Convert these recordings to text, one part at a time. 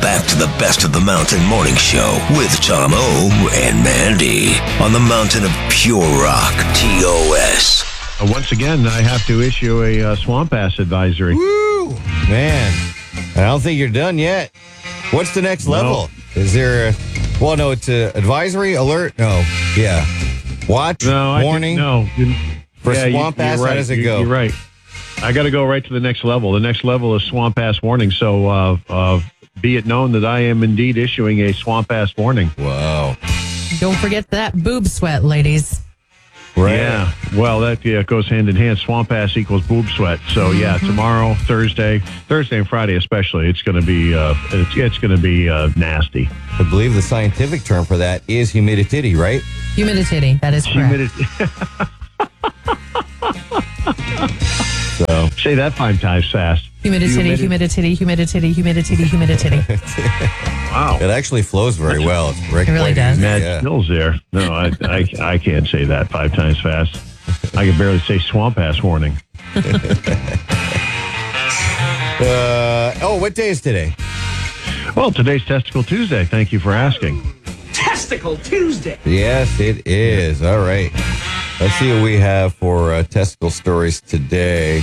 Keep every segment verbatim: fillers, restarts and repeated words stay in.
back to the Best of the Mountain Morning Show with Tom O and Mandy on the mountain of pure rock, T O S. Uh, once again, I have to issue a uh, swamp ass advisory. Woo! Man, I don't think you're done yet. What's the next level? No. Is there a... Well, no, it's a advisory, alert? No. Yeah. Watch, no, warning? I think, no. For yeah, swamp you, ass, right. how does it you, go? You're right. I got to go right to the next level. The next level is swamp ass warning. So uh, uh, be it known that I am indeed issuing a swamp ass warning. Wow. Don't forget that boob sweat, ladies. Right. Yeah. Well, that yeah goes hand in hand. Swamp ass equals boob sweat. So yeah, mm-hmm. tomorrow, Thursday, Thursday and Friday especially, it's going to be uh, it's, it's going to be uh, nasty. I believe the scientific term for that is humidity, right? Humidity. That is correct. Humidity. So say that five times fast. Humidity, humidity, humidity, humidity, humidity. Wow. It actually flows very well. It's it really does. Mad yeah. skills there. No, I, I I can't say that five times fast. I can barely say swamp ass warning. uh, oh, what day is today? Well, today's Testicle Tuesday. Thank you for asking. Testicle Tuesday. Yes, it is. All right. Let's see what we have for uh, testicle stories today.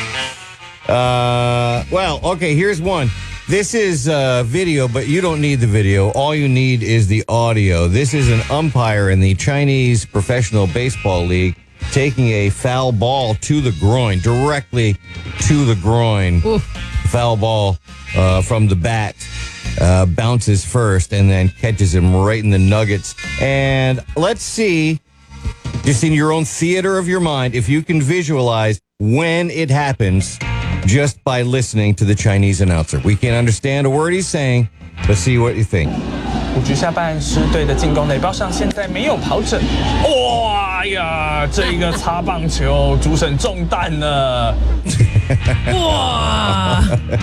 Uh, well, okay, here's one. This is uh, video, but you don't need the video. All you need is the audio. This is an umpire in the Chinese Professional Baseball League taking a foul ball to the groin, directly to the groin. Oof. Foul ball uh, from the bat. Uh, bounces first and then catches him right in the nuggets. And let's see, just in your own theater of your mind, if you can visualize when it happens just by listening to the Chinese announcer. We can't understand a word he's saying. Let's see what you think. 五局下半，狮队的进攻垒包上现在没有跑者。哇呀，这个擦棒球，主审中弹了。 哇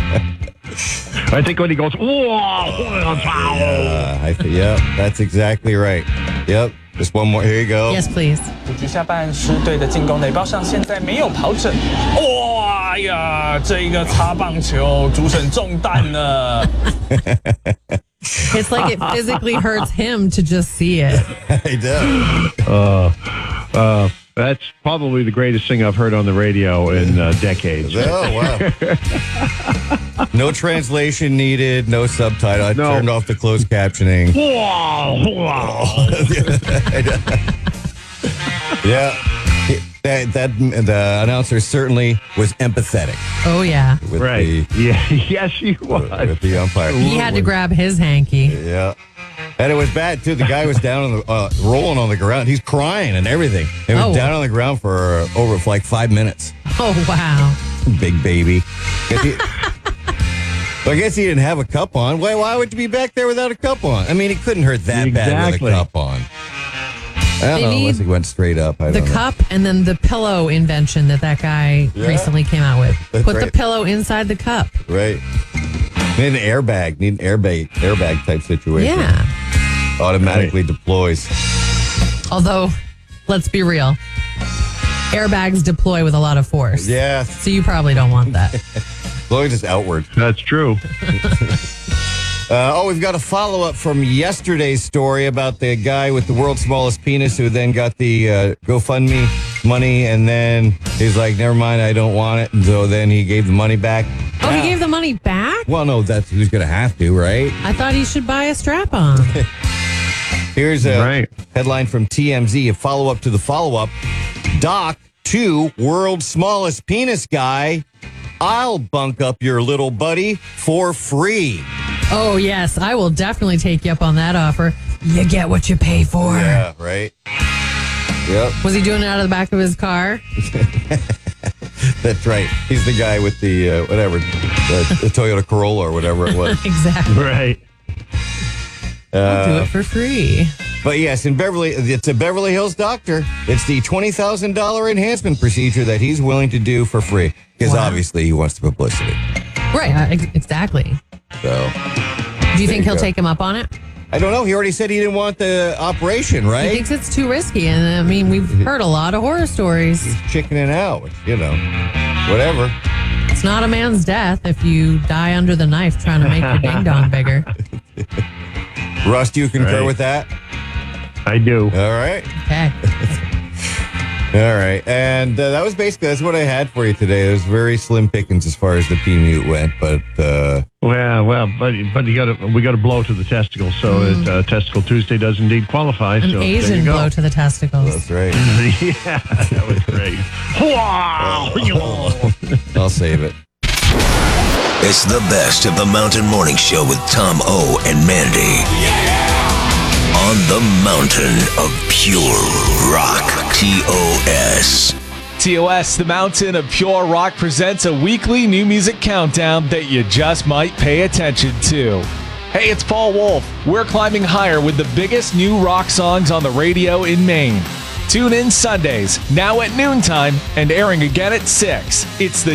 I think when he goes, whoa, Yeah, I th- yep, that's exactly right. Yep, just one more. Here you go. Yes, please. 五局下半，狮队的进攻垒包上现在没有跑者。哇呀，这个擦棒球，主审中弹了。 It's like it physically hurts him to just see it. I do. Uh, uh, that's probably the greatest thing I've heard on the radio in uh, decades. Oh, wow. No translation needed, no subtitle. I No. turned off the closed captioning. Yeah. That, that the announcer certainly was empathetic. Oh, yeah. With Right. The, Yeah. Yes, he was. with the umpire. He had to grab his hanky. Yeah. And it was bad, too. The guy was down on the, uh, rolling on the ground. He's crying and everything. He was Oh. down on the ground for uh, over for like five minutes. Oh, wow. Big baby. Guess he, well, I guess he didn't have a cup on. Why, why would you be back there without a cup on? I mean, it couldn't hurt that bad with Exactly. a cup on. I don't They know unless need he went straight up. I The don't know. cup and then the pillow invention that that guy Yeah. recently came out with. That's Put the right. pillow inside the cup. Right. Need an airbag. Need an airbag, airbag type situation. Yeah. Automatically deploys. Although, let's be real. Airbags deploy with a lot of force. Yeah. So you probably don't want that. As long as it's outward. That's true. Uh, oh, we've got a follow-up from yesterday's story about the guy with the world's smallest penis who then got the uh, GoFundMe money, and then he's like, never mind, I don't want it. And so then he gave the money back. Oh, Yeah. he gave the money back? Well, no, that's who's going to have to, right? I thought he should buy a strap-on. Here's a Right. headline from T M Z, a follow-up to the follow-up. Doc to world's smallest penis guy. I'll bunk up your little buddy for free. Oh, yes. I will definitely take you up on that offer. You get what you pay for. Yeah, right? Yep, Was he doing it out of the back of his car? that's right. He's the guy with the, uh, whatever, the, the Toyota Corolla or whatever it was. Exactly. Right. I'll do it for free. But yes, in Beverly, it's a Beverly Hills doctor. It's the twenty thousand dollars enhancement procedure that he's willing to do for free because Wow. obviously he wants the publicity. Right. uh, ex- exactly. So Do you think you he'll go. take him up on it? I don't know. He already said he didn't want the operation, He right? thinks it's too risky. And I mean, we've heard a lot of horror stories. He's chickening out, which, you know, whatever. It's not a man's death if you die under the knife trying to make your ding dong bigger. Russ, do you concur Right. with that? I do. All right. Okay. All right. And uh, that was basically, that's what I had for you today. It was very slim pickings as far as the P-Mute went, but... Uh, Well, well, but but you got to we got to blow to the testicles, so Mm. it, uh, Testicle Tuesday does indeed qualify. An so there Asian you go. blow to the testicles. that's right. Yeah, that was great. Wow! I'll save it. It's the best of the Mountain Morning Show with Tom O and Mandy. On the mountain of pure rock. T O S. T O S, the Mountain of Pure Rock, presents a weekly new music countdown that you just might pay attention to. Hey, it's Paul Wolf. We're climbing higher with the biggest new rock songs on the radio in Maine. Tune in Sundays, now at noontime, and airing again at six. It's the